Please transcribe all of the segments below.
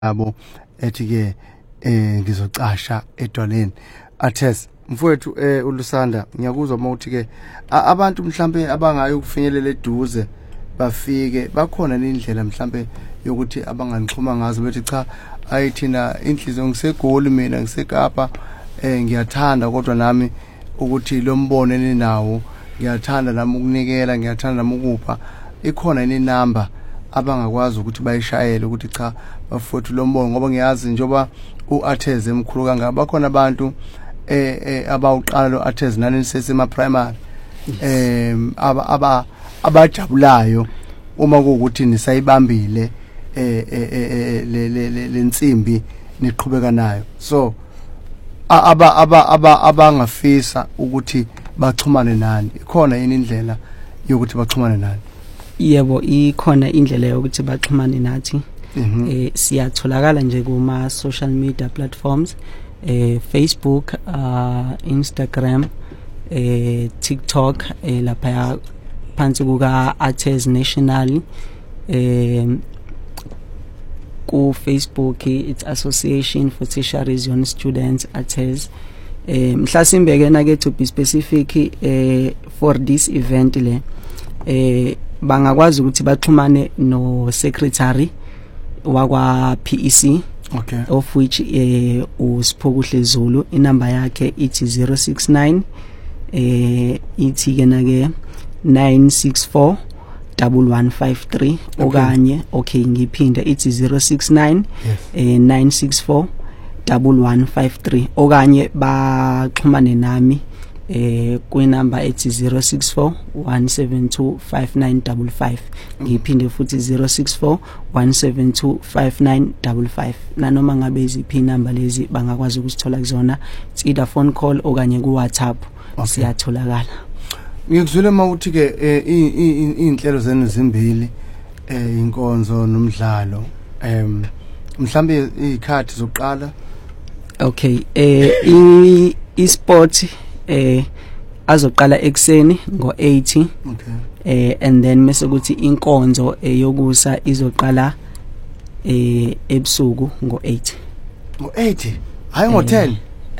abo ethi ke ngizocasha edoleni athes mfowethu uLusanda ngiyakuzwa mawuthi ke abantu mhlambe abangayo ukufinyelela eduze bafike bakhona indlela mhlambe yokuthi abanganixhuma ngazo bethi cha ayithina inhliziyo ngisegoli mina ngisekapa ngiyathanda kodwa nami ukuthi lo mbono eninawo ngiyathanda nami ukunikela ngiyathanda nami ukupha ikhona inamba abangakwazi ukuthi bayishayele ukuthi cha bafowethu lo mbono ngoba ngiyazi njoba uAthez emkhulu kangaka bakhona abantu abawuqala lo Athez nani sesema primary abajabulayo uma kuukuthi nisayibambile lensimbi niqhubeka nayo so abangafisa ukuthi baxhumane nani ikhona yini indlela yokuthi baxhumane nani yebo ikhona indlela yokuthi baxhumane nathi siyatholakala nje kuma social media platforms Facebook Instagram TikTok lapha phansi kuka Athez National ku Facebook it's Association for Tertiary Young Students Athez mhlasimbe ke na ke to be specific for this event le bangakwazi ukuthi baxhumane no secretary wakwa PEC okay of which uSiphokuhle Zulu inamba yakhe ithi 069 ithi ke na ke 964 1153 okanye okay ngiphinde ithi 069 964 1153 okanye baxhumane nami kwinamba ethi 064 172 5955 ngiphinde futhi 064 172 5955 nanoma ngabe iziphi inamba lezi bangakwazi ukusithola kuzona it's either phone call okanye ku WhatsApp siyatholakala ngikuzwile mawuthi ke inhlelo zenu zimbili inkonzo nomdlalo mhlambe izikhathi zokuqala okay e-sport azoqala ekseni ngo-8 okay and then mase kuthi inkonzo yokusa izoqala ebusuku ngo-8 hayi ngo-10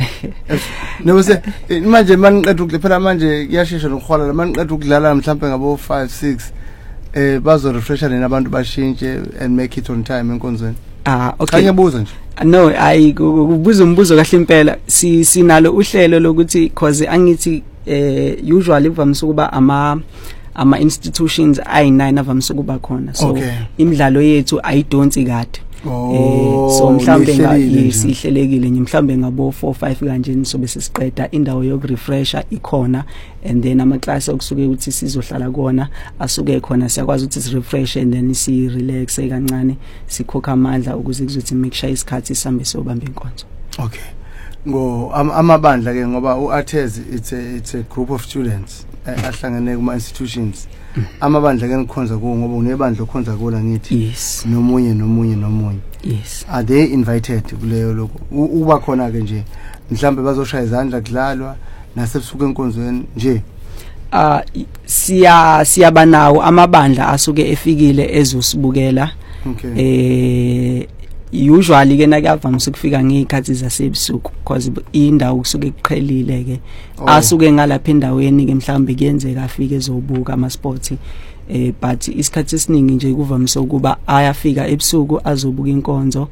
nose manje maniqeda ukuphela manje kuyashesha nokuhola maniqeda ukudlala mhlawumbe ngabo 5 6 bazo refresher nina abantu bashintshe and make it on time enkonzweni okay ngiyabuza nje no kubuza umbuzo kahle impela sinalo uhlelo lokuthi cause angithi usually kuvamise kuba ama institutions ay9 avamise kuba khona so imidlalo yethu ayidonsi kade so mhlambe ngasihlelekile nje mhlambe ngabo 4 5 kanje nisobe sesiqeda indawo yokurefresher ikhona and then ama class okusuke ukuthi sizohlala kona asuke khona siyakwazi ukuthi sirefresh and then si relax kancane sikhokha amandla ukuze kuzothi make sure isikhathi sihambe sobamba inkonzo okay ngo amabandla ke ngoba uAthez it's a group of students ahlangene kuma institutions amabandla ke ngikhonza kuwo ngoba unebandla okhonza kulo ngithi yes nomunye yes are they invited kuleyo lokho uba khona ke nje mhlambe bazoshaya izandla kudlalwa nasebusuku enkonzweni nje siyaba nawo amabandla asuke efikile ezosibukela okay usually ke nakuyavamise ukufika ngezikhathi zasebusuku because indawo kusuke kuqhelile ke asuke ngalapha endaweni ke mhlambe kuyenzeka afike ezobuka ama sports but isikhathi esiningi nje kuvamise ukuba ayafika ebusuku azobuka inkonzo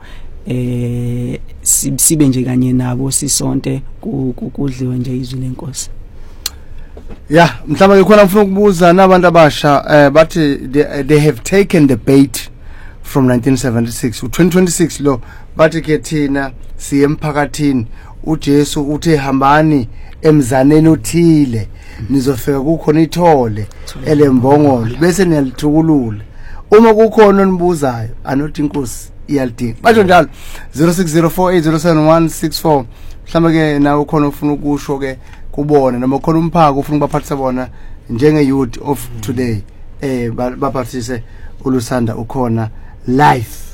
sibe nje kanye nabo sisonke kudliwe nje izwi lenkosi yeah mhlawumbe khona ngifuna ukubuza nabantu abasha bathi they have taken the bait from 1976 u2026 lo bathi ke thina siye emphakathini uJesu uthe hambani emzaneni uthile nizofika kukhona ithole elembongolo bese niyalithukulula uma kukhona onibuzayo anothi inkosi iyalidinga bathi njalo 0604807164 mhlawumbe ke nawe khona ufuna ukusho ke kubona noma khona umphako ufuna ukubaphathisa bona njenge youth of today baphathise uLusanda ukhona life